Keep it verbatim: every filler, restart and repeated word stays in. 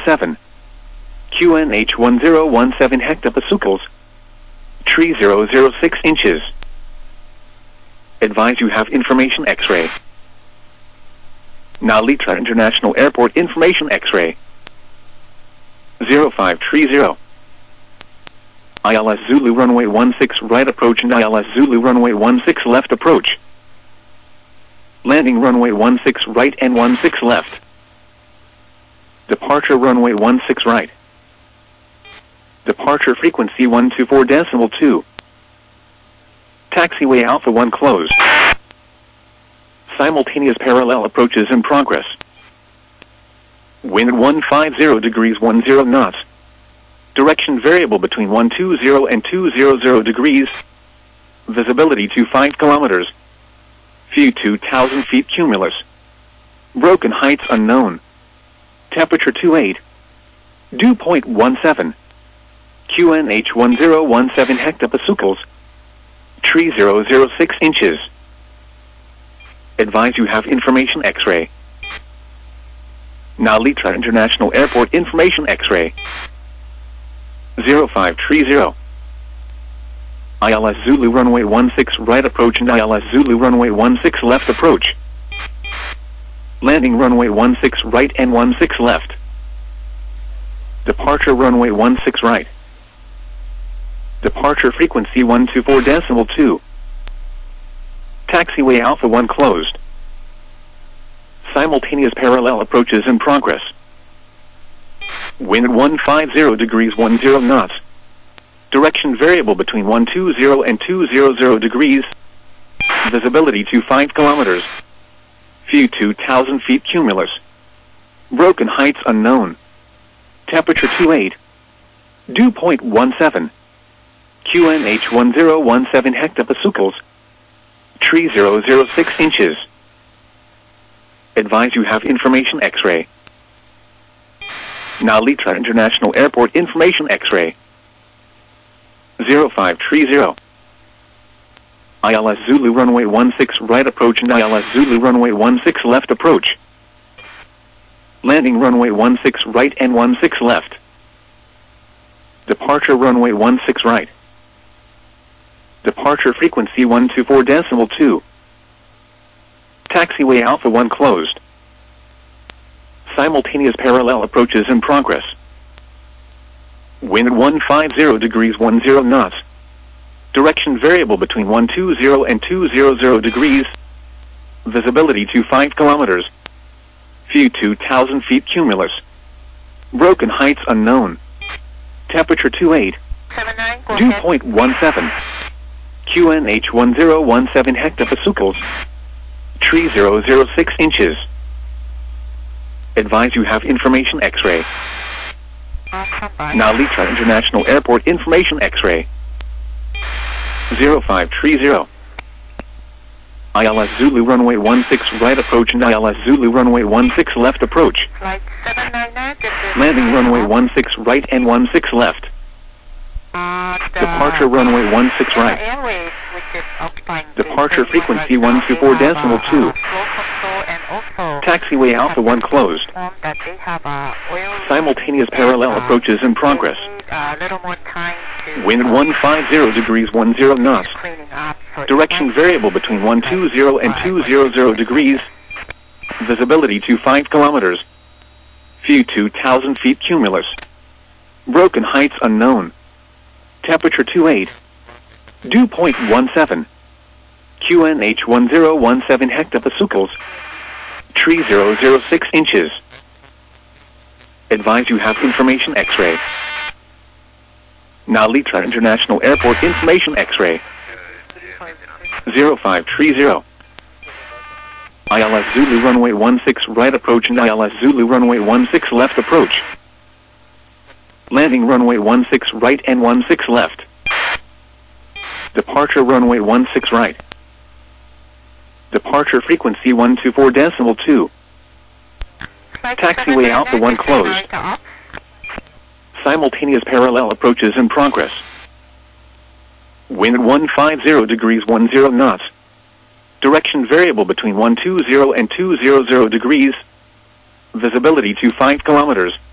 seven. Q N H one zero one seven hectopascals. Tree zero zero six inches. Advise you have information X-ray. Nalitra International Airport information X-ray. zero five three zero. I L S Zulu runway one six right approach and I L S Zulu runway one six left approach. Landing runway one six right and one six left. Departure runway one six right. Departure frequency one two four decimal two. Taxiway Alpha one closed. Simultaneous parallel approaches in progress. Wind one five zero degrees one zero knots. Direction variable between one two zero and two hundred degrees. Visibility to five kilometers. View two thousand feet cumulus. Broken heights unknown. Temperature twenty-eight. Dew point one seven. Q N H one zero one seven hectopascals. Tree zero zero six inches. Advise you have information X-ray. Nalitra International Airport information X-ray. zero five three zero. I L S Zulu runway one six right approach and I L S Zulu runway one six left approach. Landing runway one six right and one six left. Departure runway one six right. Departure frequency one two four decimal two. Taxiway Alpha one closed. Simultaneous parallel approaches in progress. Wind one five zero degrees one zero knots. Direction variable between one two zero and two hundred degrees. Visibility to five kilometers. View two thousand feet cumulus. Broken heights unknown. Temperature twenty-eight. Dew point one seven. Q N H one zero one seven hectopascals. Tree zero zero six inches. Advise you have information X-ray. Nalitra International Airport information X-ray. zero five three zero. I L S Zulu runway one six right approach and I L S Zulu runway one six left approach. Landing runway one six right and one six left. Departure runway one six right. Departure frequency one two four decimal two. Taxiway Alpha one closed. Simultaneous parallel approaches in progress. Wind one five zero degrees one zero knots. Direction variable between one two zero and two hundred degrees. Visibility to five kilometers. View two thousand feet cumulus. Broken heights unknown. Temperature twenty-eight. Dew point one seven. Q N H one zero one seven hectopascals. Tree zero zero six inches. Advise you have information X-ray. Nalitra International Airport information X-ray. zero five three zero. I L S Zulu runway one six right approach and I L S Zulu runway one six left approach. Landing runway one six right and one six left. Departure runway one six right. Departure frequency one two four decimal two. Taxiway Alpha one closed. Simultaneous parallel approaches in progress. Wind one five zero degrees one zero knots. Direction variable between one two zero and two hundred degrees. Visibility to five kilometers. View two thousand feet cumulus. Broken heights unknown. Temperature twenty-eight. Dew point one seven. Q N H one zero one seven hectopascals. Tree zero zero six inches. Advise you have information X-ray. Nalitra International Airport information X-ray. zero five three zero. I L S Zulu runway one six right approach and I L S Zulu runway one six left approach. Landing runway one six right and one six left. Departure runway one six right. Departure frequency one two four decimal two. Taxiway Alpha one closed. Simultaneous parallel approaches in progress. Wind one five zero degrees one zero knots. Direction variable between one two zero and two hundred degrees. Visibility to five kilometers.